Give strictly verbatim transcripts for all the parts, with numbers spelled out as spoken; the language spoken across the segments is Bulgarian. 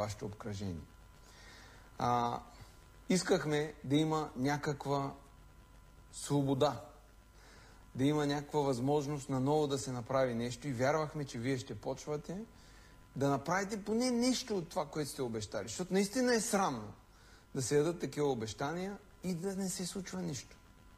вашето обкръжение. А, искахме да има някаква свобода, да има някаква възможност наново да се направи нещо и вярвахме, че вие ще почвате да направите поне нещо от това, което сте обещали. Защото наистина е срамно да се дадат такива обещания и да не се случва нищо.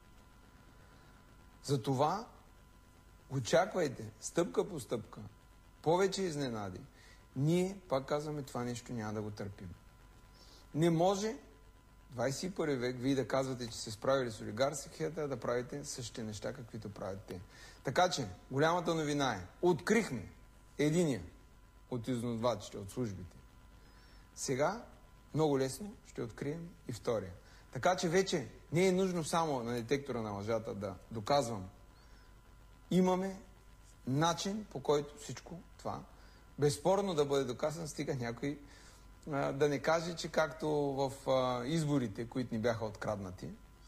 Затова очаквайте стъпка по стъпка, повече изненади. Ние, пак казваме, това нещо няма да го търпим. Не може двадесет и първи век вие да казвате, че се справили с олигархията, да правите същите неща, каквито правят те. Така че, голямата новина е, открихме единия от изнудвачите, от службите. Сега, много лесно, ще открием и втория. Така че вече не е нужно само на детектора на лъжата да доказвам. Имаме начин, по който всичко това безспорно да бъде доказан, стига някой а, да не каже, че както в а, изборите, които ни бяха откраднати,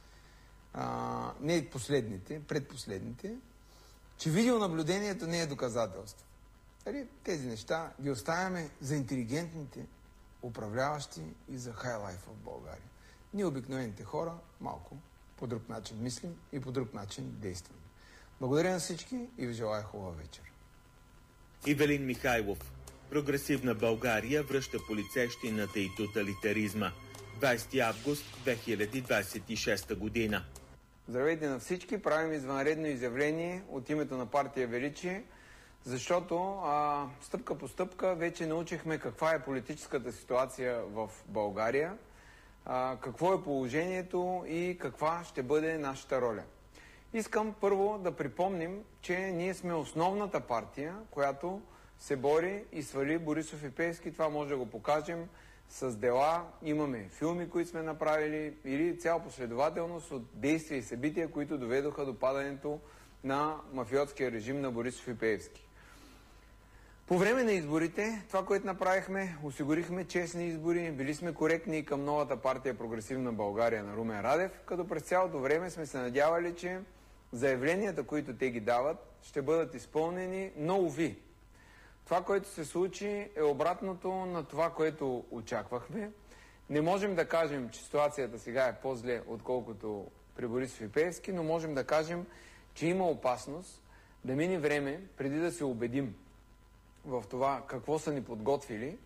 а, не последните, предпоследните, че видеонаблюдението не е доказателство. Дали, тези неща ги оставяме за интелигентните управляващи и за хайлайф в България. Ние, обикновените хора, малко по друг начин мислим и по друг начин действаме. Благодаря на всички и ви желая хубава вечер. Ивелин Михайлов. Прогресивна България връща полицейщината и тоталитаризма. двадесети август две хиляди двадесет и шеста година. Здравейте на всички. Правим извънредно изявление от името на партия Величие, защото а, стъпка по стъпка вече научихме каква е политическата ситуация в България, а, какво е положението и каква ще бъде нашата роля. Искам първо да припомним, че ние сме основната партия, която се бори и свали Борисов и Пеевски. Това може да го покажем с дела. Имаме филми, които сме направили, или цяла последователност от действия и събития, които доведоха до падането на мафиотския режим на Борисов и Пеевски. По време на изборите, това, което направихме, осигурихме честни избори, били сме коректни и към новата партия Прогресивна България на Румен Радев, като през цялото време сме се надявали, че заявленията, които те ги дават, ще бъдат изпълнени, но уви. Това, което се случи, е обратното на това, което очаквахме. Не можем да кажем, че ситуацията сега е по-зле, отколкото при Борисов и Пеевски, но можем да кажем, че има опасност да мине време, преди да се убедим в това какво са ни подготвили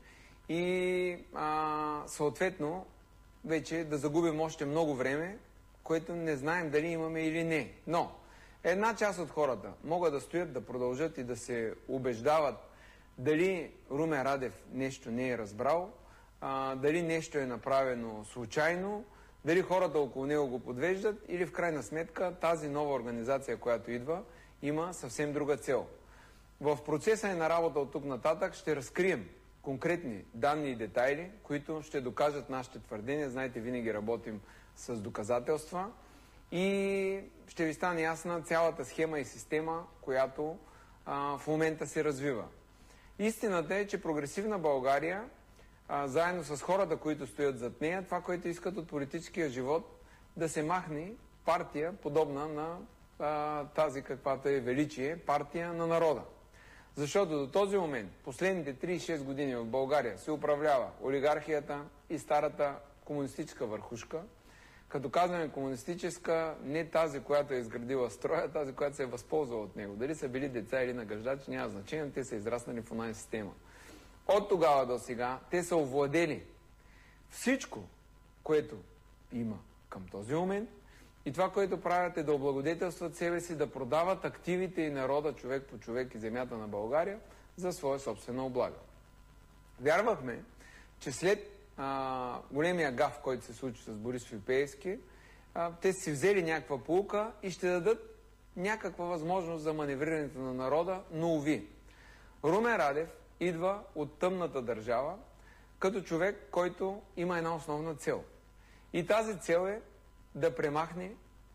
и а, съответно вече да загубим още много време, което не знаем дали имаме или не. Но една част от хората могат да стоят, да продължат и да се убеждават дали Румен Радев нещо не е разбрал, а, дали нещо е направено случайно, дали хората около него го подвеждат или в крайна сметка тази нова организация, която идва, има съвсем друга цел. В процеса на работа от тук нататък ще разкрием конкретни данни и детайли, които ще докажат нашите твърдения. Знаете, винаги работим с доказателства и ще ви стане ясна цялата схема и система, която а, в момента се развива. Истината е, че Прогресивна България, а, заедно с хората, които стоят зад нея, това, което искат от политическия живот, да се махне партия, подобна на а, тази, каквато е Величие, партия на народа. Защото до този момент, последните тридесет и шест години в България се управлява олигархията и старата комунистическа върхушка. Като казваме комунистическа, не тази, която е изградила строя, тази, която се е възползвала от него. Дали са били деца или нагаждачи, няма значение, те са израснали в оная система. От тогава до сега те са овладели всичко, което има към този момент, и това, което правят, е да облагодетелстват себе си, да продават активите и народа, човек по човек и земята на България, за своя собствена облага. Вярвахме, че след а, големия гаф, който се случи с Борисов и Пеевски, а, те си взели някаква поука и ще дадат някаква възможност за маневрирането на народа, но уви. Румен Радев идва от тъмната държава, като човек, който има една основна цел. И тази цел е да премахне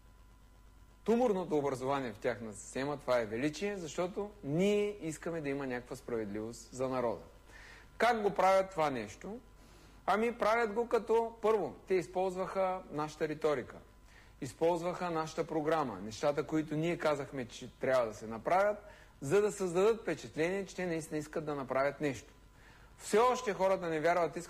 туморното образование в тяхна система. Това е Величие, защото ние искаме да има някаква справедливост за народа. Как го правят това нещо? Ами правят го като, първо, те използваха нашата риторика. Използваха нашата програма, нещата, които ние казахме, че трябва да се направят, за да създадат впечатление, че те наистина искат да направят нещо. Все още хората не вярват, искат